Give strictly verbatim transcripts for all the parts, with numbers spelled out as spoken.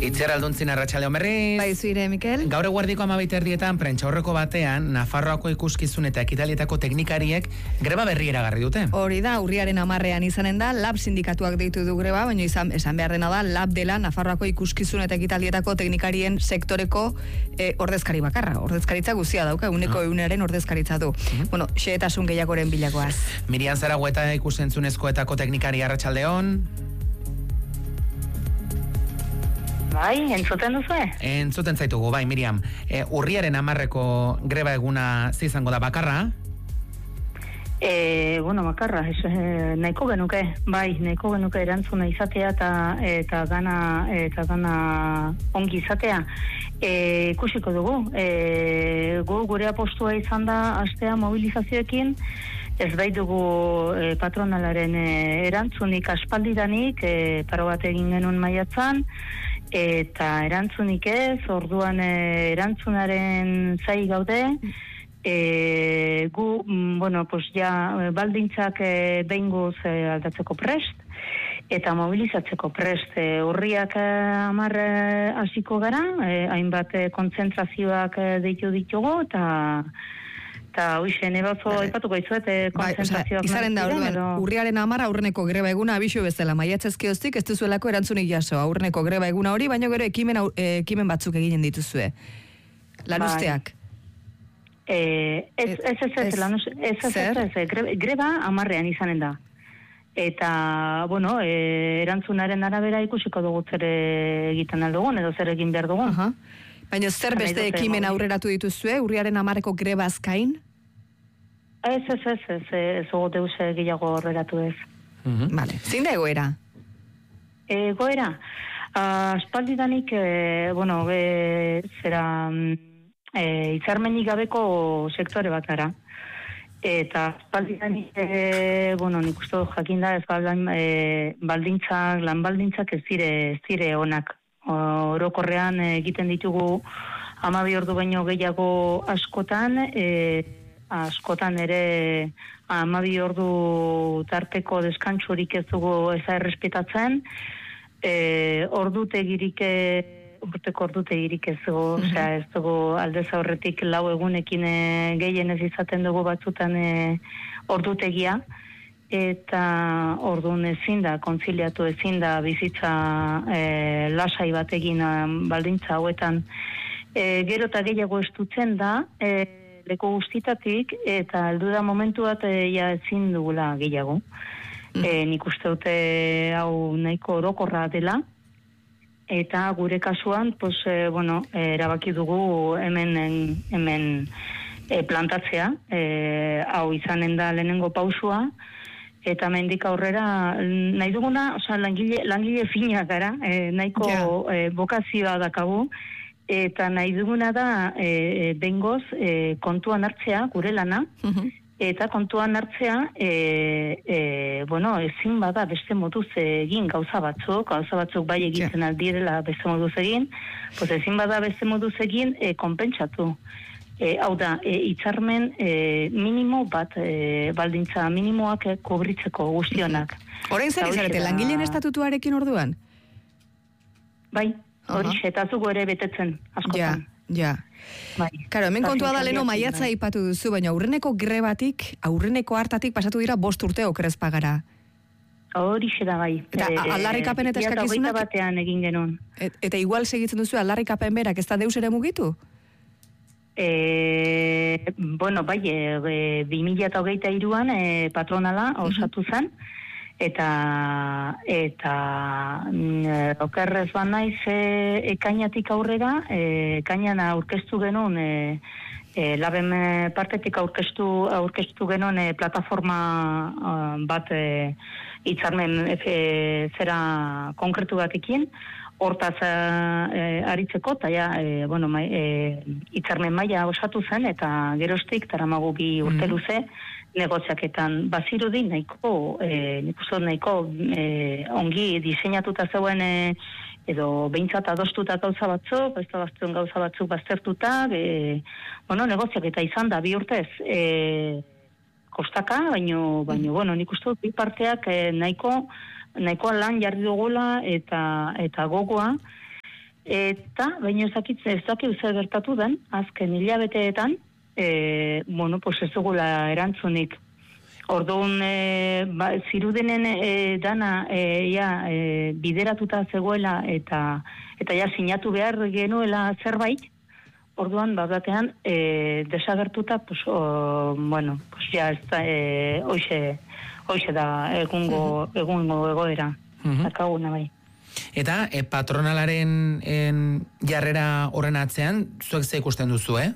Itziar Alduntzin arratsaldeon berriz. Bai, zuire, Mikel. Gaur eguerdiko hamabi erdietan prentsaurreko batean Nafarroako ikuskizun eta ekitalietako teknikariek greba berri eragarri dute. Hori da, urriaren hamarrean izanen da, Lab sindikatuak deitu du greba, baina izan, esan behar dena da, Lab dela Nafarroako ikuskizun eta ekitalietako teknikarien sektoreko eh, ordezkari bakarra. Ordezkaritza guzia dauka, uneko uh. eunaren ordezkaritza du. Uh-huh. Bueno, xehetasun gehiagoren bilakoaz. Mirian Zaragoeta ikusentzunezkoetako teknikari arratsaldeon. Bai, entzuten duzu, eh? Entzuten zaitugu, bai, Miriam. E, urriaren hamarreko greba eguna zizango da bakarra? E, bueno, bakarra, ez, e, nahiko genuke, bai, nahiko genuke erantzuna izatea eta eta gana, eta gana ongi izatea. E, ikusiko dugu, e, gu, gure apostua izan da astea mobilizazioekin, ez baitugu e, patronalaren e, erantzunik aspaldidanik, e, paro bat egin genuen maiatzan, eta erantzunik ez, orduan e, erantzunaren zai gaude, e, gu, bueno, pues ja, baldintzak e, behingoz e, aldatzeko prest, eta mobilizatzeko prest. E, urriak e, hamar hasiko gara, e, hainbat e, kontzentrazioak e, deitu ditugu, eta eta hoxe, nebazo aipatuko izuet konzentrazioak. Bai, izaren da, orduan, edo... urriaren hamar aurreneko greba eguna abixu bezala, maiatzezkioztik ez duzuelako erantzunik jaso, aurreneko greba eguna hori, baina gero ekimen, ekimen batzuk eginen dituzue. Lanuzteak. Bai. Ez, ez, ez, ez, lanuz, ez, ez, ez, ez, greba hamarrean izanen da. Eta, bueno, e, erantzunaren arabera ikusiko dugu zer egiten aldugun, edo zer egin behar dugun. Aha. Baina zer beste ekimen aurreratu dituzue, urriaren hamareko greba azkain? Ez, ez, ez, ez, ez ogote uze gehiago aurreratu ez. Uh-huh. Vale, zein da egoera? Egoera? Uh, Aspaldidanik, e, bueno, e, zera, e, hitzarmenik gabeko sektore bat gara. Eta aspaldidanik, e, bueno, nik uste dut jakinda ez baldan, e, baldintzak, lan baldintzak ez dire, ez dire onak. Orokorrean egiten ditugu hamabi ordu baino gehiago askotan, e, askotan ere hamabi ordu tarteko deskantsurik ez dugu eza errespetatzen, e, ordutegirik urteko ordutegirik ez dugu, mm-hmm. osea ez dugu aldez aurretik lau egunekin e, gehien ez izaten dugu batzutan e, ordutegia, eta orduan ezin da, konziliatu ezin da bizitza e, lasai bat egin baldintza hauetan. E, gero eta gehiago estutzen da, e, leku guztitatik, eta heldu da momentu bat e, ja ezin dugula gehiago. Mm. E, nik uste dute hau nahiko orokorra dela, eta gure kasuan, pues, e, bueno, e, erabaki dugu hemen, hemen e, plantatzea, e, hau izanen da lehenengo pausua, eta mendik aurrera nahi duguna, osea, langile, langile fina gara, e, nahiko yeah. e, bokazioa dakagu, eta nahi duguna da e, bengoz e, kontuan hartzea, gure lana, uh-huh. eta kontuan hartzea, e, e, bueno, ezin bada beste moduz egin gauza batzuk, gauza batzuk bai egiten yeah. aldirela beste moduz egin, pues ezin bada beste moduz egin e, konpentsatu. E, hau da, e, hitzarmen e, minimo bat, e, baldintza minimoak e, kubritzeko guztionak. Orain zer izarete, da... langileen estatutuarekin orduan? Bai, hori uh-huh. eta zugu ere betetzen, askotan. Ja, ja. Bai. Karo, hemen kontua da leno maiatza ipatu duzu, baina aurreneko grebatik, aurreneko hartatik pasatu dira bost urte okrezpa gara. Hori da bai. Eta e, aldarrikapen eta eskakizunak... batean egin genuen. Et, eta igual segitzen duzu aldarrikapen berak ez da deus ere mugitu? E, bueno, bai, e, bi mila hogeita hiruan e, patronala osatu zen, eta eta e, okerrez ban naiz e, ekainatik aurrera, e, ekainan aurkeztu genuen e, e, laben partetik aurkeztu aurkeztu genuen e, plataforma e, bat e, hitzarmen e, zera konkretu batekin, hortaz e, aritzeko, eta ja, e, bueno, mai, e, hitzarmen maila osatu zen, eta geroztik taramagu bi urte luze negoziaketan bazirudi nahiko, e, nik uste nahiko e, ongi diseinatuta zeuen e, edo behintzat adostuta gauza batzuk, ez da baztuen gauza batzuk baztertuta, e, bueno, negoziaketa izan da bi urtez, e, kostaka, baino, baino, bueno, nik uste bi parteak e, nahiko nahikoa lan jarri dugula eta eta gogoa, eta, baina ezakit, ezakit zer gertatu den, azken hilabeteetan, e, bueno, pues ez dugula erantzunik. Orduan, e, ba, zirudenen e, dana e, ja, e, bideratuta zegoela eta eta ja sinatu behar genuela zerbait, orduan, batean, e, desagertuta, pues, o, bueno, pues ja, ez da, e, hoxe, hoxe da egungo, egungo egoera, uh-huh. akaguna bai. Eta e, patronalaren en, jarrera horren atzean, zuek ze ikusten duzu, eh?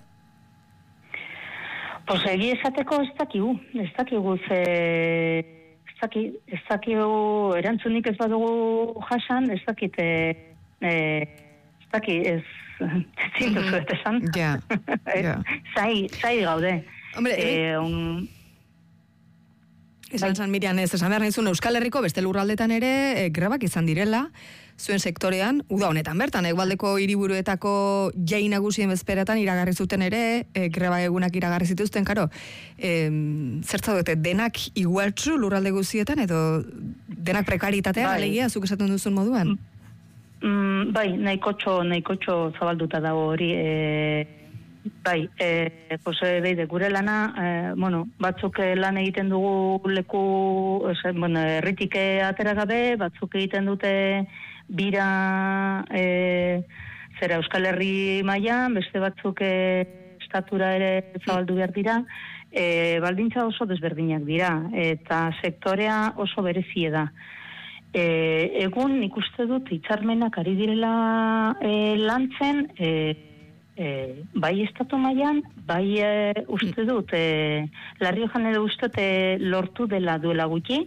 Pues egi esateko ez dakigu, ez dakigu ze... Ez daki, ez dakigu erantzunik ez badugu jasan, ez dakit... E, e, ez daki, ez... Zintu zuet esan. Ja, ja. Zai, zai gaude. Hombre, e, un... Esan zan, Miriam, ez esan behar nahizun Euskal Herriko beste lurraldetan ere e, grebak izan direla, zuen sektorean, uda honetan bertan, egualdeko hiriburuetako jai nagusien bezperetan iragarri zuten ere, e, greba egunak iragarri zituzten, karo, e, zertza dute, denak igualtzu lurralde guztietan, edo denak prekaritatea, bai. Alegia, zuk esaten duzun moduan? Mm, bai, nahikotxo, nahikotxo zabalduta dago hori, e, bai, e, pues, e, beide, gure lana, e, bueno, batzuk lan egiten dugu leku, ose, bueno, erritik atera gabe, batzuk egiten dute bira, e, zera Euskal Herri mailan, beste batzuk e, estatura ere zabaldu behar dira, e, baldintza oso desberdinak dira, eta sektorea oso berezie da. E, egun nik uste dut hitzarmenak ari direla e, lantzen, e, E, bai estatu mailan, bai e, uste dut, e, La Riojan ere uste dut e, lortu dela duela gutxi,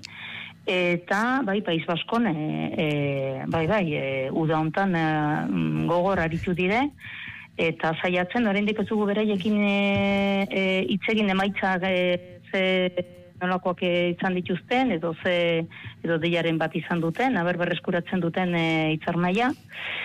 eta bai País Baskon, e, e, bai bai, e, uda hontan e, gogor aritu dire, eta saiatzen, oraindik ez dugu beraiekin hitzegin e, e, emaitzak e, ze nolakoak izan dituzten, edo ze edo deiaren bat izan duten, aber berreskuratzen duten hitzarmaila. E,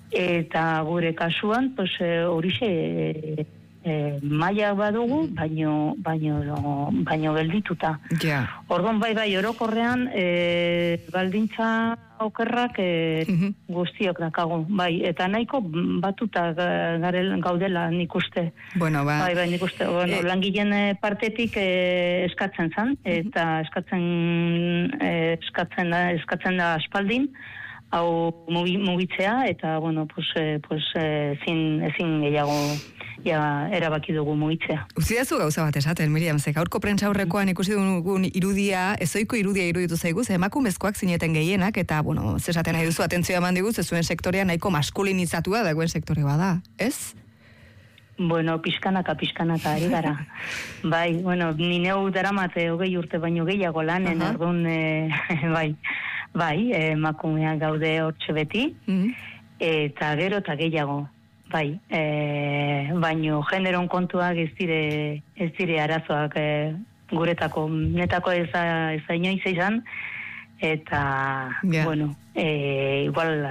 Eta gure kasuan, pues, horixe e, e, maila badugu, baino, baino, baino geldituta. Yeah. Orduan, bai, bai, orokorrean, e, baldintza okerrak e, uh-huh. guztiok dakagu, bai, eta nahiko batuta garel, gaudela nik uste. Bueno, ba. Bai, bai, nik uste, bueno, e... langileen partetik e, eskatzen zan, eta uh-huh. eskatzen, e, eskatzen da, eskatzen da aspaldin, hau mugitzea, eta, bueno, pues, eh, pues, eh, ezin, ezin gehiago ja, erabaki dugu mugitzea. Uzidazu gauza bat esaten, Miriam, ze gaurko prentsa aurrekoan ikusi dugun irudia, ezoiko irudia iruditu zaigu, ze emakumezkoak zineten gehienak, eta, bueno, zesaten nahi duzu atentzioa eman digu, ze zuen sektorea nahiko maskulinizatua dagoen sektore bada, ez? Bueno, pixkanaka, pixkanaka, ari gara. Bai, bueno, ni neu daramate hogei urte baino gehiago lanen, uh-huh. Orduan, eh, bai, bai, emakumeak gaude hortxe beti, mm-hmm. eta gero eta gehiago, bai, e, baino generon kontuak ez dire, ez dire arazoak e, guretako, netako ez da inoiz izan, eta, yeah. bueno, e, igual,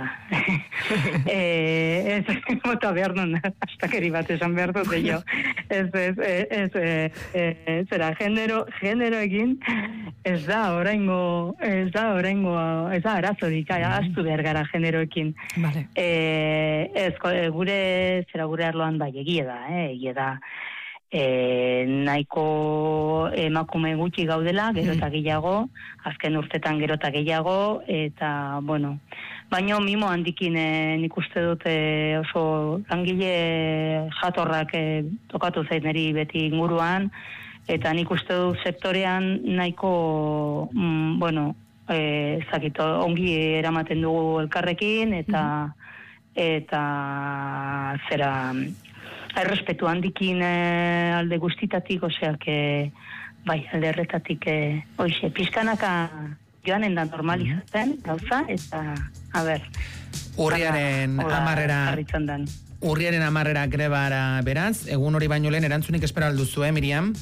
e, ez, mota behar non, astakeri bat esan behar dut jo, ez, ez, ez, ez, zera, genero, genero egin, ez da, oraingo, ez da, oraingo, ez da, arazorik, astu behar gara generoekin. Vale. E, ez, gure, zera, gure arloan bai, egie da, eh, egie da, E, nahiko emakume gutxi gaudela, gero eta gehiago, azken urtetan gero eta gehiago, eta, bueno, baino mimo handikin e, nik uste dute oso langile jatorrak e, tokatu zait niri beti inguruan, eta nik uste dut sektorean nahiko, mm, bueno, e, zakito, ongi eramaten dugu elkarrekin, eta, mm-hmm. eta zera... errespetu handikin e, alde guztitatik, oseak, e, bai, alde erretatik, e, oixe, pizkanaka joanen da normalizatzen, gauza, eta, a ber, urriaren amarrera, urriaren amarrera grebara beraz, egun hori baino lehen erantzunik espero alduzu, eh, Miriam?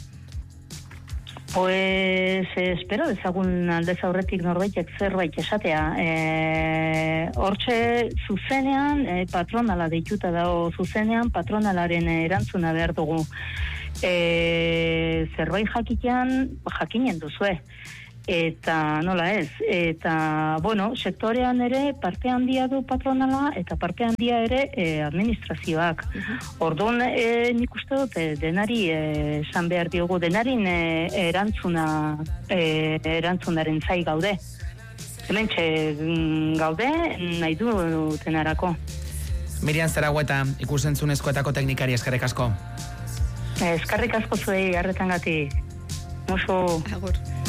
Pues eh, espero dezagun aldez aurretik norbaitek zerbait esatea. Eh, hortxe zuzenean, eh, patronala deituta dago zuzenean, patronalaren erantzuna behar dugu. Eh, zerbait jakitean, jakinen duzue. Eta nola ez, eta, bueno, sektorean ere parte handia du patronala eta parte handia ere e, administrazioak. Uh-huh. Orduan, e, nik uste dut, e, denari e, esan behar diogu, denarin e, erantzuna, e, erantzunaren zai gaude. Hemen txe gaude, nahi du tenarako. Mirian Zaragoeta, ikusentzunezkoetako teknikari, eskerrik asko. Eskerrik asko zuei, harretan gati. Moso. Agur.